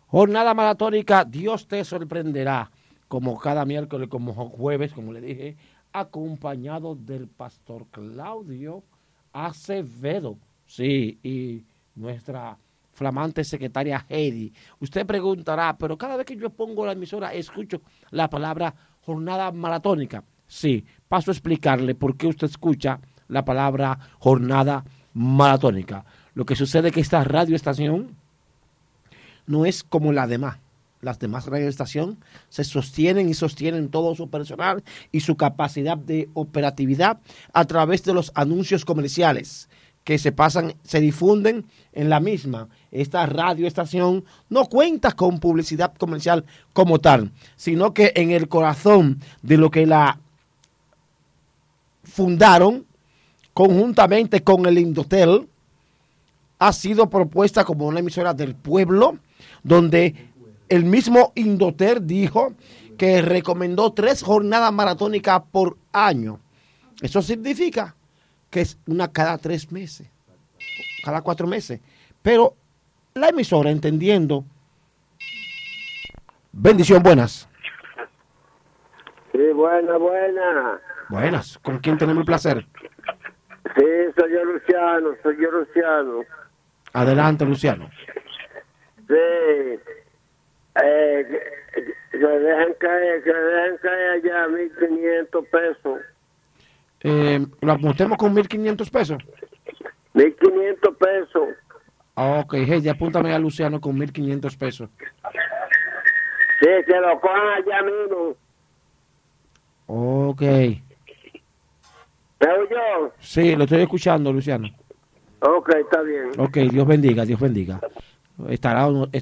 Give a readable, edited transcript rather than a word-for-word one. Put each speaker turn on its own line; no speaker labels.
Jornada maratónica, Dios te sorprenderá, como cada miércoles, como jueves, como le dije, acompañado del pastor Claudio Acevedo. Sí, y nuestra flamante secretaria Heidi. Usted preguntará, pero cada vez que yo pongo la emisora, escucho la palabra jornada maratónica. Sí, paso a explicarle por qué usted escucha la palabra jornada maratónica. Lo que sucede es que esta radioestación no es como la demás. Las demás radioestaciones se sostienen y sostienen todo su personal y su capacidad de operatividad a través de los anuncios comerciales que se pasan, se difunden en la misma. Esta radioestación no cuenta con publicidad comercial como tal, sino que en el corazón de lo que la fundaron, conjuntamente con el Indotel, ha sido propuesta como una emisora del pueblo, donde el mismo Indotel dijo que recomendó 3 jornadas maratónicas por año. Eso significa que es una cada 3 meses, cada 4 meses. Pero la emisora, entendiendo, bendición, buenas.
Sí, buena.
Buenas, ¿con quién tenemos el placer?
Sí, soy yo Luciano.
Adelante, Luciano.
Sí, que le dejen caer allá 1.500 pesos.
Lo apuntemos con 1.500 pesos.
1.500 pesos.
Ok, hey, apúntame a Luciano con 1.500 pesos.
Sí, que lo cojan allá mismo.
Ok.
¿Me oyó?
Sí, lo estoy escuchando, Luciano.
Ok, está bien.
Ok, Dios bendiga. Estará